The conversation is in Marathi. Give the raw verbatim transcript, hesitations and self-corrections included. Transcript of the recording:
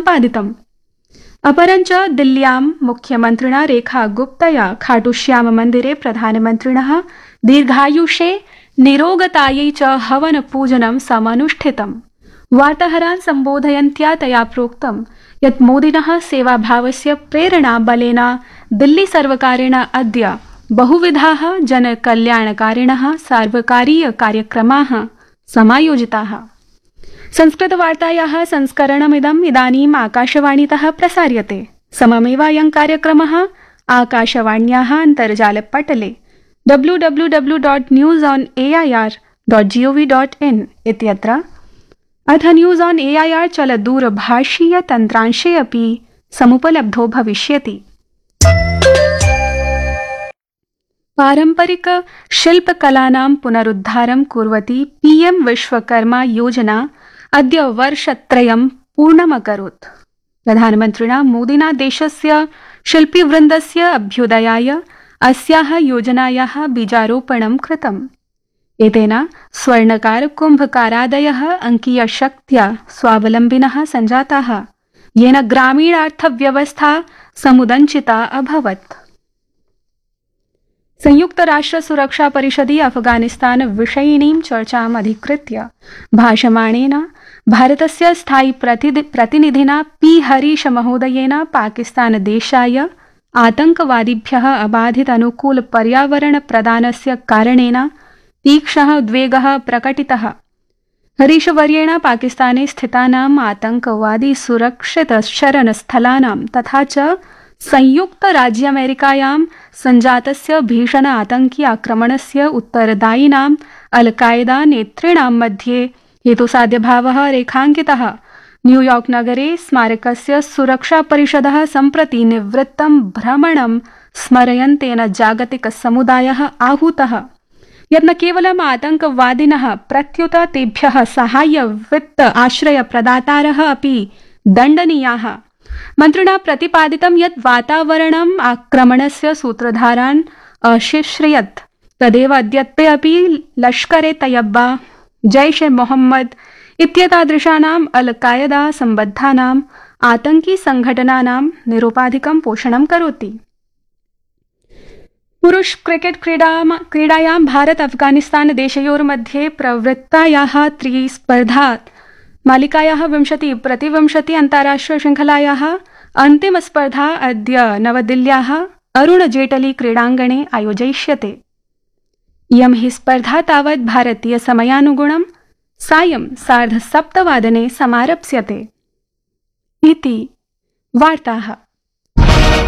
सम्पादितम्। अपरञ्च दिल्ल्यां मुख्यमन्त्रिणा रेखा गुप्तया खाटुश्याम मन्दिरे प्रधानमन्त्रिणः दीर्घायुषे निरोगतायै च हवन पूजनं समनुष्ठितम्। वार्ताहरान् सम्बोधयन्त्या तया प्रोक्तं यत् मोदिनः सेवाभावस्य प्रेरणा बलेन दिल्ली सर्वकारेण अद्य बहुविधाः जनकल्याणकारिणः सार्वकारीय कार्यक्रमाः समायोजिताः। संस्कृतवार्तायाः संस्करणमिदम् इदानीम् आकाशवाणीतः प्रसार्यते। सममेवायं कार्यक्रमः आकाशवाण्याः अन्तर्जालपटले W W W dot news on A I R dot G O V dot in इत्यत्र अथ news on A I R चलदूरभाषीय तन्त्रांशे अपि समुपलब्धो भविष्यति। पारंपरिक शिल्पकलानां पुनरुद्धारं कुर्वती पीएम विश्वकर्मा योजना अद्य वर्षत्रयं पूर्णमकरोत्। प्रधानमन्त्रिणा मोदिना देशस्य शिल्पीवृन्दस्य अभ्युदयाय अस्याः योजनायाः बीजारोपणं कृतम्। एतेन स्वर्णकार कुम्भकारादयः अंकीयशक्त्या स्वावलम्बिनः सञ्जाताः, येन ग्रामीणार्थव्यवस्था समुदञ्चिता अभवत्। संयुक्तराष्ट्र सुरक्षा परिषदि अफगानिस्तान विषयिणीं चर्चाम् अधिकृत्य भाषमाणेन भारतस्य स्थायी प्रतिनिधिना पी हरीश महोदयेन पाकिस्तान देशाय आतंकवादिभ्यः अबाधित अनुकूल पर्यावरण प्रदानस्य कारणेन तीक्ष्णः उद्वेगः प्रकटितः। हरीशवर्येण पाकिस्ताने स्थितानाम् आतंकवादी सुरक्षित शरणस्थलानां तथा च संयुक्त राज्य अमेरिकायां सञ्जातस्य भीषण आतंकी आक्रमणस्य उत्तरदायिनां अल कायदा नेतॄणां मध्ये हेतुसाध्यभावः रेखाङ्कितः। न्यूयॉर्क नगरे स्मारकस्य सुरक्षा परिषदः सम्प्रति निवृत्तं भ्रमणं स्मरयन्तेन जागतिक समुदायः आहूतः यत् न केवलम् आतंकवादिनः प्रत्युत तेभ्यः साहाय्य वित्त आश्रय प्रदातारः अपि दण्डनीयाः। मन्त्रिणा प्रतिपादितं यत् वातावरणम् आक्रमणस्य सूत्रधारान् अशिश्रयत्, तदेव अद्यत्वे अपि लश्कर ए तैयबा, जैश ए मोहम्मद इत्येतादृशानाम् अल कायदा सम्बद्धानाम् आतंकी संघटनानां निरुपाधिकं पोषणं करोति। पुरुष क्रिकेट क्रीडायां भारत अफगानिस्तान देशयोर्मध्ये प्रवृत्तायाः त्रिस्पर्धा मालिकायाः विंशति प्रतिविंशति अन्ताराष्ट्रिय शृङ्खलायाः अन्तिमस्पर्धा अद्य नवदिल्ल्याः अरुण जेटली क्रीडाङ्गणे आयोजयिष्यते। इयं हि स्पर्धा तावत् भारतीय समयानुगुणं सायं सार्धसप्तवादने समारप्स्यते। इति वार्ताः।